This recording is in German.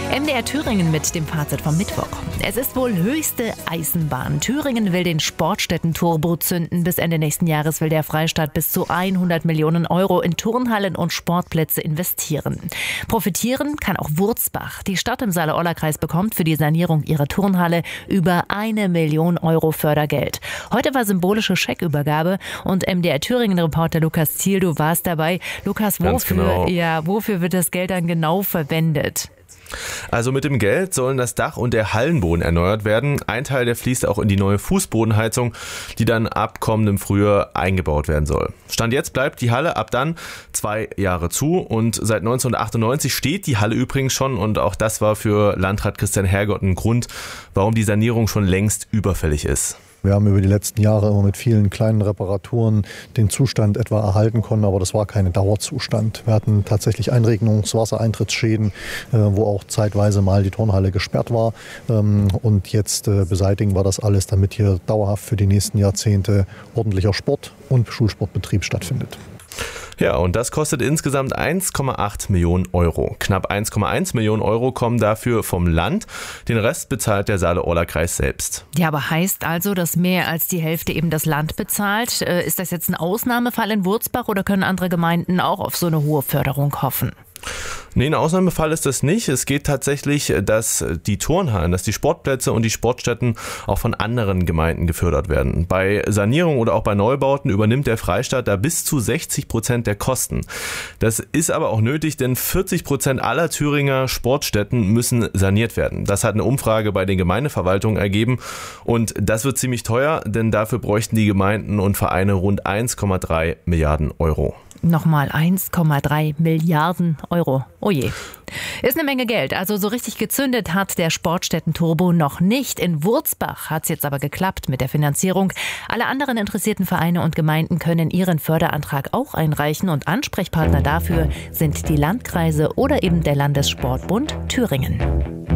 MDR Thüringen mit dem Fazit vom Mittwoch. Es ist wohl höchste Eisenbahn. Thüringen will den Sportstätten-Turbo zünden. Bis Ende nächsten Jahres will der Freistaat bis zu 100 Millionen Euro in Turnhallen und Sportplätze investieren. Profitieren kann auch Wurzbach. Die Stadt im Saale-Orla-Kreis bekommt für die Sanierung ihrer Turnhalle über 1 Million Euro Fördergeld. Heute war symbolische Scheckübergabe und MDR Thüringen-Reporter Lukas Ziel, du warst dabei. Lukas, wofür wird das Geld dann genau verwendet? Also mit dem Geld sollen das Dach und der Hallenboden erneuert werden. Ein Teil, der fließt auch in die neue Fußbodenheizung, die dann ab kommendem Frühjahr eingebaut werden soll. Stand jetzt bleibt die Halle ab dann 2 Jahre zu und seit 1998 steht die Halle übrigens schon und auch das war für Landrat Christian Hergott ein Grund, warum die Sanierung schon längst überfällig ist. Wir haben über die letzten Jahre immer mit vielen kleinen Reparaturen den Zustand etwa erhalten können, aber das war kein Dauerzustand. Wir hatten tatsächlich Wassereintrittsschäden, wo auch zeitweise mal die Turnhalle gesperrt war. Und jetzt beseitigen wir das alles, damit hier dauerhaft für die nächsten Jahrzehnte ordentlicher Sport und Schulsportbetrieb stattfindet. Ja, und das kostet insgesamt 1,8 Millionen Euro. Knapp 1,1 Millionen Euro kommen dafür vom Land. Den Rest bezahlt der Saale-Orla-Kreis selbst. Ja, aber heißt also, dass mehr als die Hälfte eben das Land bezahlt? Ist das jetzt ein Ausnahmefall in Wurzbach oder können andere Gemeinden auch auf so eine hohe Förderung hoffen? Nee, ein Ausnahmefall ist das nicht. Es geht tatsächlich, dass die Turnhallen, dass die Sportplätze und die Sportstätten auch von anderen Gemeinden gefördert werden. Bei Sanierung oder auch bei Neubauten übernimmt der Freistaat da bis zu 60% der Kosten. Das ist aber auch nötig, denn 40% aller Thüringer Sportstätten müssen saniert werden. Das hat eine Umfrage bei den Gemeindeverwaltungen ergeben und das wird ziemlich teuer, denn dafür bräuchten die Gemeinden und Vereine rund 1,3 Milliarden Euro. Nochmal 1,3 Milliarden Euro. Oh je. Ist eine Menge Geld. Also so richtig gezündet hat der Sportstätten-Turbo noch nicht. In Wurzbach hat es jetzt aber geklappt mit der Finanzierung. Alle anderen interessierten Vereine und Gemeinden können ihren Förderantrag auch einreichen und Ansprechpartner dafür sind die Landkreise oder eben der Landessportbund Thüringen.